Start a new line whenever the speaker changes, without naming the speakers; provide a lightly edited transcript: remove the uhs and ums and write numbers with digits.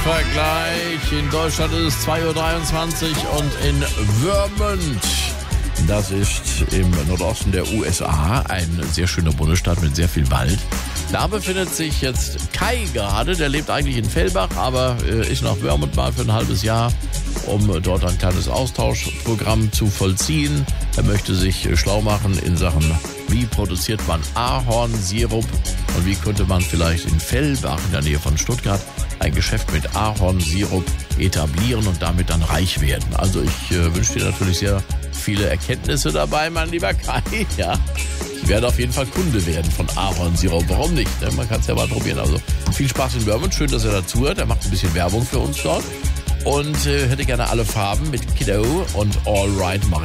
Zeitvergleich. In Deutschland ist es 2.23 Uhr und in Vermont, das ist im Nordosten der USA, ein sehr schöner Bundesstaat mit sehr viel Wald. Da befindet sich jetzt Kai gerade, der lebt eigentlich in Fellbach, aber ist nach Vermont mal für ein halbes Jahr, um dort ein kleines Austauschprogramm zu vollziehen. Er möchte sich schlau machen in Sachen, wie produziert man Ahornsirup und wie könnte man vielleicht in Fellbach in der Nähe von Stuttgart ein Geschäft mit Ahornsirup etablieren und damit dann reich werden. Also ich wünsche dir natürlich sehr viele Erkenntnisse dabei, mein lieber Kai. Ja, ich werde auf jeden Fall Kunde werden von Ahornsirup. Warum nicht? Ne? Man kann es ja mal probieren. Also viel Spaß in Vermont. Schön, dass er dazu hört. Er macht ein bisschen Werbung für uns dort. Und hätte gerne alle Farben mit Kiddo und All Right machen.